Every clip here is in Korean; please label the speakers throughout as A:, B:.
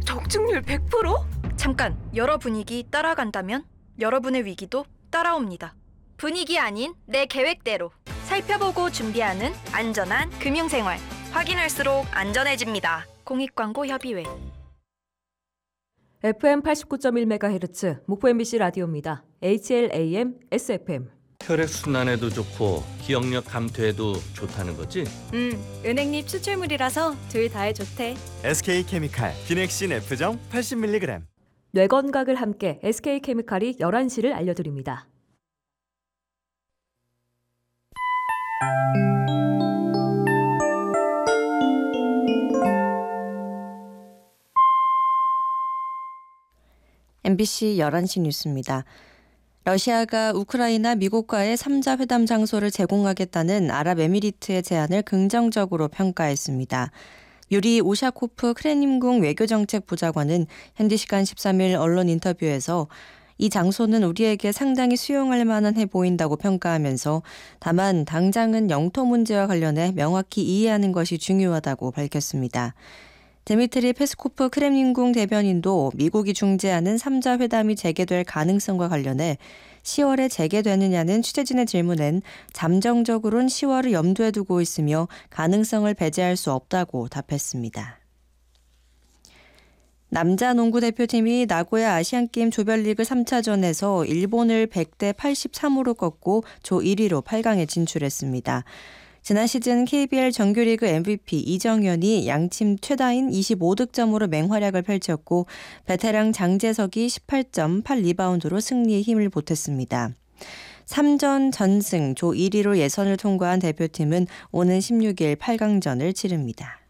A: 적중률 100%?
B: 잠깐, 여러 분위기 따라간다면 여러분의 위기도 따라옵니다. 분위기 아닌 내 계획대로 살펴보고 준비하는 안전한 금융생활. 확인할수록 안전해집니다. 공익광고협의회.
C: FM 89.1MHz 목포 MBC 라디오입니다. HLAM SFM.
D: 혈액순환에도 좋고 기억력 감퇴에도 좋다는 거지?
B: 은행잎 추출물이라서 둘 다에 좋대.
E: SK케미칼 비넥신 F정 80mg.
C: 뇌 건강을 함께 SK케미칼이 11시를 알려드립니다.
F: MBC 11시 뉴스입니다. 러시아가 우크라이나, 미국과의 3자 회담 장소를 제공하겠다는 아랍에미리트의 제안을 긍정적으로 평가했습니다. 유리 오샤코프 크레님궁 외교정책 부장관은 현지 시간 13일 언론 인터뷰에서 이 장소는 우리에게 상당히 수용할 만해 보인다고 평가하면서 다만 당장은 영토 문제와 관련해 명확히 이해하는 것이 중요하다고 밝혔습니다. 드미트리 페스코프 크렘린궁 대변인도 미국이 중재하는 3자 회담이 재개될 가능성과 관련해 10월에 재개되느냐는 취재진의 질문엔 잠정적으로는 10월을 염두에 두고 있으며 가능성을 배제할 수 없다고 답했습니다. 남자 농구 대표팀이 나고야 아시안게임 조별리그 3차전에서 일본을 100대 83으로 꺾고 조 1위로 8강에 진출했습니다. 지난 시즌 KBL 정규리그 MVP 이정현이 양팀 최다인 25득점으로 맹활약을 펼쳤고 베테랑 장재석이 18점 8리바운드로 승리에 힘을 보탰습니다. 3전 전승 조 1위로 예선을 통과한 대표팀은 오는 16일 8강전을 치릅니다.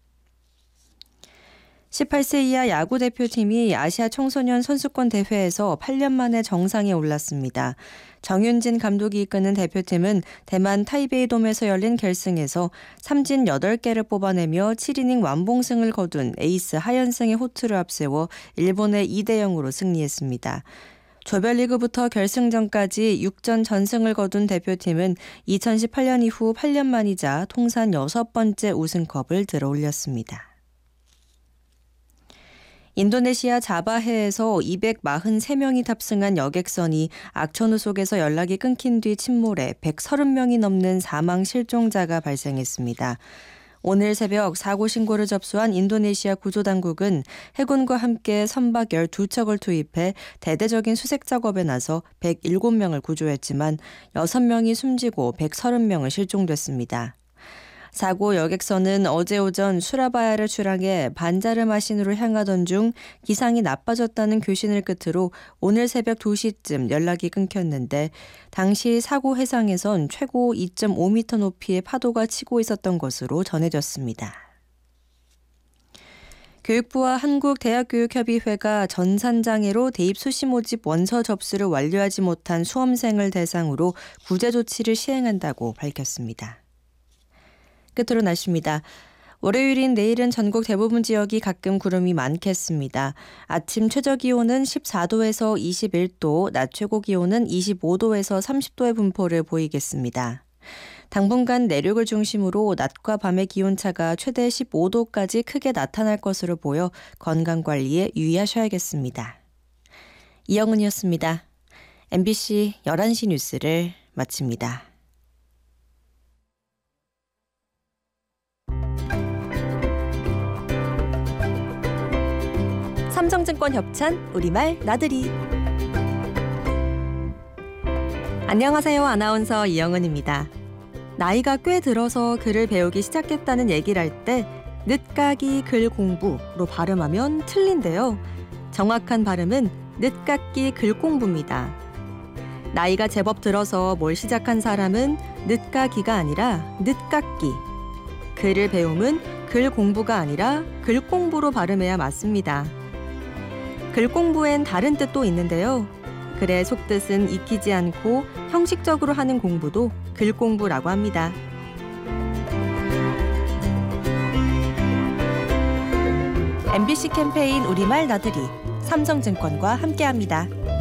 F: 18세 이하 야구 대표팀이 아시아 청소년 선수권 대회에서 8년 만에 정상에 올랐습니다. 정윤진 감독이 이끄는 대표팀은 대만 타이베이돔에서 열린 결승에서 삼진 8개를 뽑아내며 7이닝 완봉승을 거둔 에이스 하현승의 호투를 앞세워 일본의 2대0으로 승리했습니다. 조별리그부터 결승전까지 6전 전승을 거둔 대표팀은 2018년 이후 8년 만이자 통산 6번째 우승컵을 들어올렸습니다. 인도네시아 자바해에서 243명이 탑승한 여객선이 악천후 속에서 연락이 끊긴 뒤 침몰해 130명이 넘는 사망 실종자가 발생했습니다. 오늘 새벽 사고 신고를 접수한 인도네시아 구조당국은 해군과 함께 선박 12척을 투입해 대대적인 수색 작업에 나서 107명을 구조했지만 6명이 숨지고 130명은 실종됐습니다. 사고 여객선은 어제 오전 수라바야를 출항해 반자르마신으로 향하던 중 기상이 나빠졌다는 교신을 끝으로 오늘 새벽 2시쯤 연락이 끊겼는데 당시 사고 해상에선 최고 2.5m 높이의 파도가 치고 있었던 것으로 전해졌습니다. 교육부와 한국대학교육협의회가 전산장애로 대입 수시 모집 원서 접수를 완료하지 못한 수험생을 대상으로 구제 조치를 시행한다고 밝혔습니다. 끝으로 날씨입니다. 월요일인 내일은 전국 대부분 지역이 가끔 구름이 많겠습니다. 아침 최저기온은 14도에서 21도, 낮 최고기온은 25도에서 30도의 분포를 보이겠습니다. 당분간 내륙을 중심으로 낮과 밤의 기온차가 최대 15도까지 크게 나타날 것으로 보여 건강관리에 유의하셔야겠습니다. 이영은이었습니다. MBC 11시 뉴스를 마칩니다. 삼성증권 협찬 우리말 나들이. 안녕하세요. 아나운서 이영은입니다. 나이가 꽤 들어서 글을 배우기 시작했다는 얘기를 할 때 늦가기 글 공부로 발음하면 틀린데요. 정확한 발음은 늦깎이 글 공부입니다. 나이가 제법 들어서 뭘 시작한 사람은 늦가기가 아니라 늦깎기. 글을 배움은 글 공부가 아니라 글 공부로 발음해야 맞습니다. 글 공부엔 다른 뜻도 있는데요. 글의 속뜻은 익히지 않고 형식적으로 하는 공부도 글 공부라고 합니다. MBC 캠페인 우리말 나들이 삼성증권과 함께합니다.